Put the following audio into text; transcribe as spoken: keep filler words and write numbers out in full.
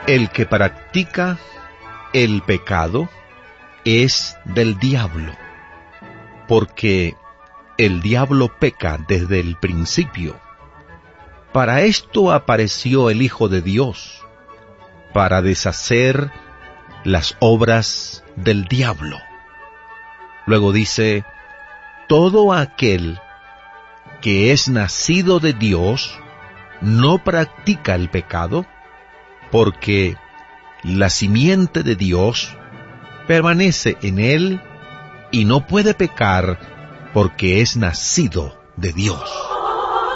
El que practica el pecado es del diablo, porque el diablo peca desde el principio. Para esto apareció el Hijo de Dios, para deshacer las obras del diablo. Luego dice, todo aquel que es nacido de Dios no practica el pecado, porque la simiente de Dios permanece en él y no puede pecar porque es nacido de Dios.